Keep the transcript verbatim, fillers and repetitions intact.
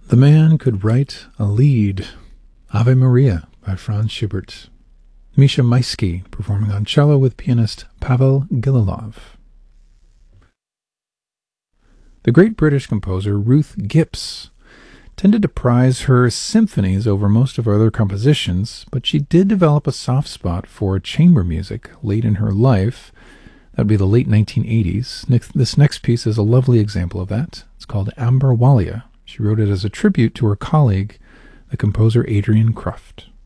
The man could write a lead. Ave Maria by Franz Schubert. Misha Maisky performing on cello with pianist Pavel Gililov. The great British composer Ruth Gips tended to prize her symphonies over most of her other compositions, but she did develop a soft spot for chamber music late in her life. That would be the late nineteen eighties. This next piece is a lovely example of that. It's called Amber Walia. She wrote it as a tribute to her colleague, the composer Adrian Kruft.